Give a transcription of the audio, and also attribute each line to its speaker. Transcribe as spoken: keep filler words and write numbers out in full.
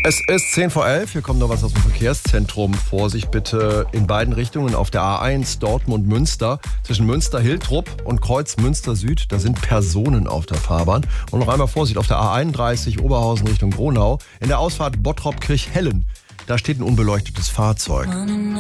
Speaker 1: Es ist zehn vor elf, hier kommt noch was aus dem Verkehrszentrum. Vorsicht bitte in beiden Richtungen auf der A eins Dortmund-Münster. Zwischen Münster-Hiltrup und Kreuz Münster-Süd, da sind Personen auf der Fahrbahn. Und noch einmal Vorsicht auf der A einunddreißig Oberhausen Richtung Gronau. In der Ausfahrt Bottrop-Kirchhellen, da steht ein unbeleuchtetes Fahrzeug.